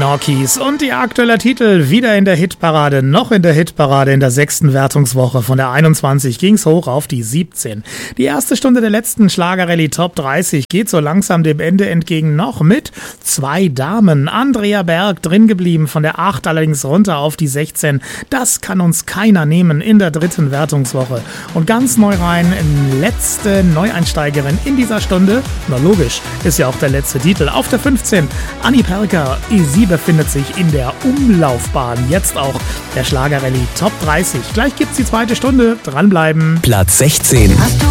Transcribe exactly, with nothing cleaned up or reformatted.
Norkis und die aktuelle Titel wieder in der Hitparade, noch in der Hitparade in der sechsten Wertungswoche. Von der einundzwanzig ging's hoch auf die siebzehn. Die erste Stunde der letzten Schlagerrallye Top dreißig geht so langsam dem Ende entgegen, noch mit zwei Damen. Andrea Berg drin geblieben, von der acht allerdings runter auf die sechzehn. Das kann uns keiner nehmen in der dritten Wertungswoche. Und ganz neu rein, letzte Neueinsteigerin in dieser Stunde, na logisch, ist ja auch der letzte Titel, auf der fünfzehn. Anni Perker, sie befindet sich in der Umlaufbahn. Jetzt auch der Schlagerrallye Top dreißig. Gleich gibt's die zweite Stunde. Dranbleiben. Platz sechzehn.